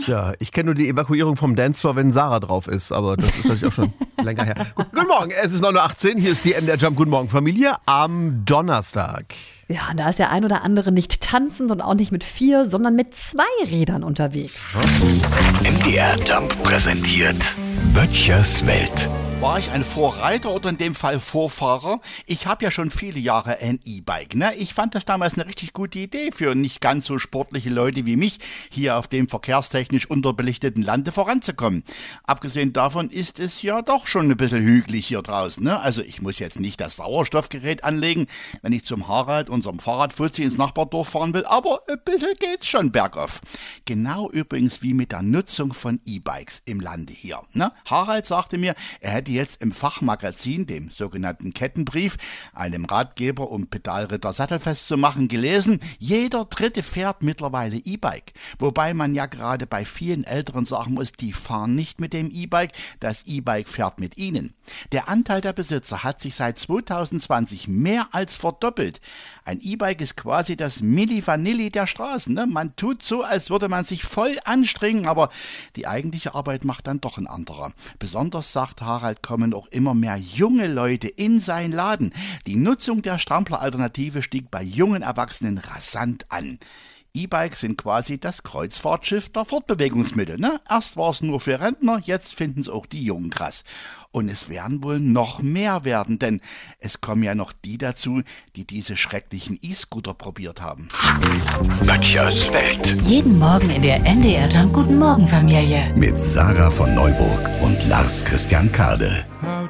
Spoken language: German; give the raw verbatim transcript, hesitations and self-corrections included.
Tja, ich kenne nur die Evakuierung vom Dancefloor, wenn Sarah drauf ist, aber das ist natürlich auch schon länger her. Guten Morgen, es ist neun Uhr achtzehn, hier ist die M D R Jump Guten Morgen Familie am Donnerstag. Ja, und da ist der ein oder andere nicht tanzend und auch nicht mit vier, sondern mit zwei Rädern unterwegs. M D R Jump präsentiert Böttchers Welt. War ich ein Vorreiter oder in dem Fall Vorfahrer? Ich habe ja schon viele Jahre ein E-Bike. Ne? Ich fand das damals eine richtig gute Idee für nicht ganz so sportliche Leute wie mich, hier auf dem verkehrstechnisch unterbelichteten Lande voranzukommen. Abgesehen davon ist es ja doch schon ein bisschen hügelig hier draußen. Ne? Also ich muss jetzt nicht das Sauerstoffgerät anlegen, wenn ich zum Harald, unserem Fahrradfuzzi, ins Nachbardorf fahren will, aber ein bisschen geht's schon bergauf. Genau übrigens wie mit der Nutzung von E-Bikes im Lande hier. Ne? Harald sagte mir, er hätte jetzt im Fachmagazin, dem sogenannten Kettenbrief, einem Ratgeber, um Pedalritter sattelfest zu machen, gelesen, jeder Dritte fährt mittlerweile E-Bike. Wobei man ja gerade bei vielen Älteren sagen muss, die fahren nicht mit dem E-Bike, das E-Bike fährt mit ihnen. Der Anteil der Besitzer hat sich seit zweitausendzwanzig mehr als verdoppelt. Ein E-Bike ist quasi das Milli Vanilli der Straßen. Ne? Man tut so, als würde man sich voll anstrengen, aber die eigentliche Arbeit macht dann doch ein anderer. Besonders, sagt Harald, kommen auch immer mehr junge Leute in seinen Laden. Die Nutzung der Strampler-Alternative stieg bei jungen Erwachsenen rasant an. E-Bikes sind quasi das Kreuzfahrtschiff der Fortbewegungsmittel. Ne? Erst war es nur für Rentner, jetzt finden es auch die Jungen krass. Und es werden wohl noch mehr werden, denn es kommen ja noch die dazu, die diese schrecklichen E-Scooter probiert haben. Böttchers Welt. Jeden Morgen in der M D R Jump Guten Morgen Familie. Mit Sarah von Neuburg und Lars Christian Kade.